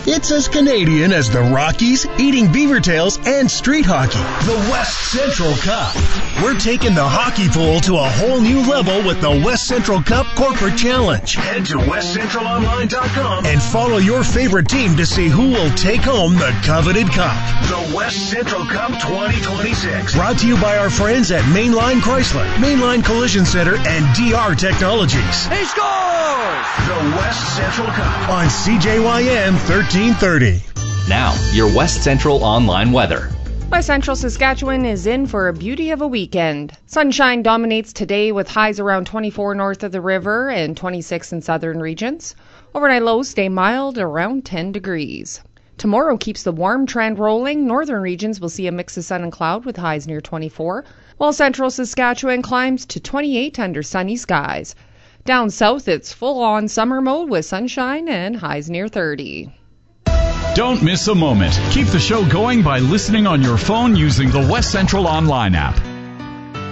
It's as Canadian as the Rockies, eating beaver tails, and street hockey. The West Central Cup. We're taking the hockey pool to a whole new level with the West Central Cup Corporate Challenge. Head to westcentralonline.com and follow your favorite team to see who will take home the coveted cup. The West Central Cup 2026. Brought to you by our friends at Mainline Chrysler, Mainline Collision Center, and DR Technologies. He scores! The West Central Cup on CJYM 1330. Now, your West Central online weather. West Central Saskatchewan is in for a beauty of a weekend. Sunshine dominates today with highs around 24 north of the river and 26 in southern regions. Overnight lows stay mild around 10 degrees. Tomorrow keeps the warm trend rolling. Northern regions will see a mix of sun and cloud with highs near 24, while central Saskatchewan climbs to 28 under sunny skies. Down south, it's full-on summer mode with sunshine and highs near 30. Don't miss a moment. Keep the show going by listening on your phone using the West Central Online app.